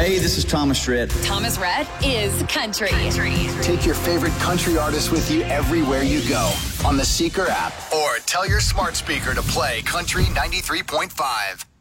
Hey, this is Thomas Rhett. Thomas Rhett is country. Take your favorite country artist with you everywhere you go on the Seeker app, or tell your smart speaker to play Country 93.5.